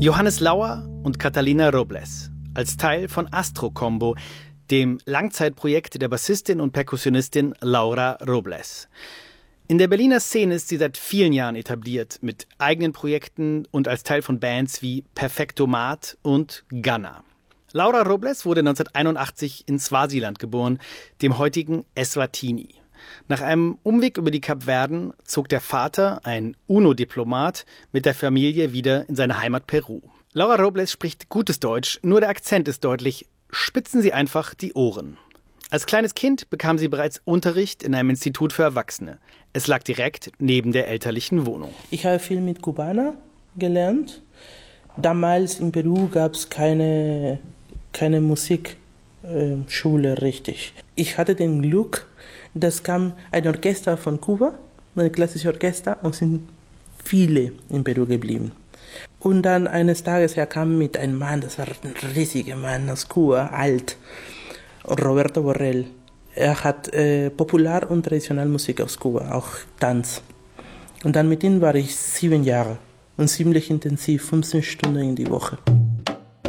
Johannes Lauer und Catalina Robles als Teil von Astro Combo, dem Langzeitprojekt der Bassistin und Perkussionistin Laura Robles. In der Berliner Szene ist sie seit vielen Jahren etabliert, mit eigenen Projekten und als Teil von Bands wie Perfektomat und Ghana. Laura Robles wurde 1981 in Swasiland geboren, dem heutigen Eswatini. Nach einem Umweg über die Kapverden zog der Vater, ein UNO-Diplomat, mit der Familie wieder in seine Heimat Peru. Laura Robles spricht gutes Deutsch, nur der Akzent ist deutlich. Spitzen Sie einfach die Ohren. Als kleines Kind bekam sie bereits Unterricht in einem Institut für Erwachsene. Es lag direkt neben der elterlichen Wohnung. Ich habe viel mit Kubaner gelernt. Damals in Peru gab es keine Musikschule richtig. Ich hatte den Glück, dass kam ein Orchester von Kuba, ein klassisches Orchester, und sind viele in Peru geblieben. Und dann eines Tages kam mit einem Mann, das war ein riesiger Mann aus Kuba, alt, Roberto Borrell. Er hat Popular- und Traditionalmusik aus Kuba, auch Tanz. Und dann mit ihm war ich 7 Jahre und ziemlich intensiv, 15 Stunden in die Woche.